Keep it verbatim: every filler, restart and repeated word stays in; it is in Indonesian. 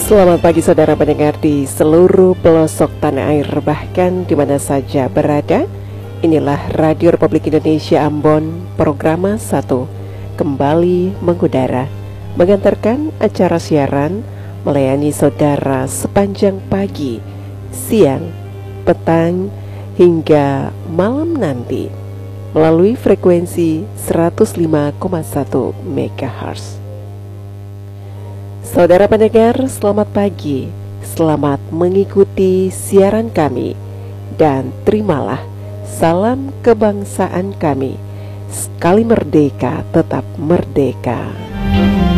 Selamat pagi saudara pendengar di seluruh pelosok tanah air, bahkan di mana saja berada. Inilah Radio Republik Indonesia Ambon, Programa satu kembali mengudara, mengantarkan acara siaran melayani saudara sepanjang pagi, siang, petang, hingga malam nanti melalui frekuensi seratus lima koma satu megahertz. Saudara pendengar, selamat pagi, selamat mengikuti siaran kami, dan terimalah salam kebangsaan kami. Sekali merdeka, tetap merdeka.